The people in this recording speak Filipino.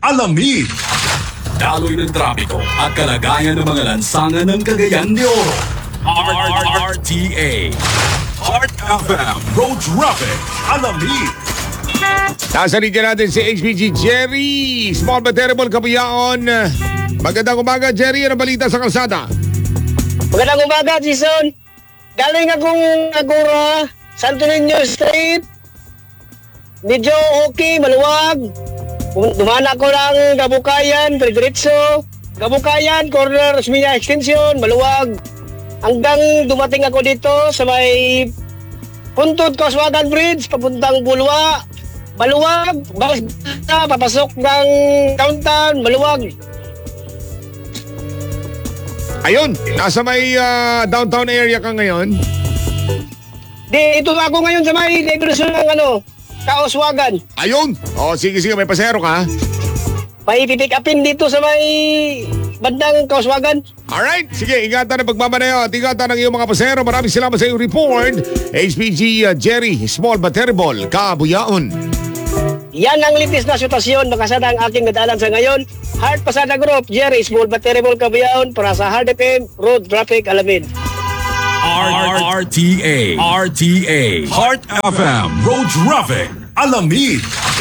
Alamin. Daloy ng trapiko at kalagayan ng mga lansangan ng Cagayan de Oro. RTA. Heart FM. Road Traffic. Alamin. Nasa linya natin si HPG Jerry, Small but Terrible, Kabuyaon. Magandang umaga, Jerry. Ano balita sa kalsada? Magandang umaga, Jason. Galing akong Agora, Santo Niño Street. Medyo okay, maluwag. Dumana ko ng Gabukayan, Pedretso. Gabukayan, corner, Osmeña Extension, maluwag. Hanggang dumating ako dito sa may Puntod Coswagan Bridge, papuntang Bulwa. Maluwag, basta papasok ng downtown, maluwag. Ayun, nasa may downtown area ka ngayon. Ito ako ngayon sa may diversyon ng Kaoswagan. Ayun. O, sige, may pasero ka. May pipick upin dito sa may bandang Kaoswagan. Alright, sige, ingatan ang pagmamanayo at ingatan ang iyong mga pasero. Maraming salamat sa iyong report. HPG Jerry, Small but Terrible, Kabuyaon. Yan ang litis na sitwasyon. Makasada ang aking nadalan sa ngayon. Heart Pasada Group, Jerry, Small but Terrible, Kabuyaon, para sa Hard FM, Road Traffic, Alamin. RTA. Heart FM. Road Traffic. Alamin.